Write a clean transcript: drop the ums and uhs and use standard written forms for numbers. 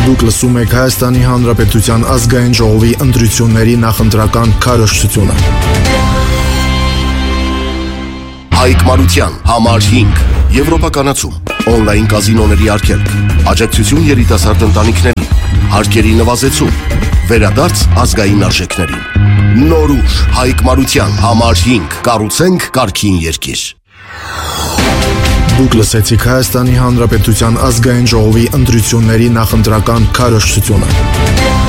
Դուք լսում եք Հայաստանի Հանրապետության ազգային ժողովի ընտրությունների նախընտրական քարոզչությունը։ Հայկ Մարության, համար 5, Եվրոպականացում, օնլայն կազինոների արգելք, աջակցություն երիտասարդ ընտանիքներին, հարկերի նվազեցում, վերադարձ ազգային արժեքներին։ Նոր ուժ, Հայկ Մարության, համար 5, կառուցենք կարգին երկիր։ Դուք լսեցիք Հայաստանի Հանրապետության ազգային ժողովի ընտրությունների նախընտրական քարոզչությունը։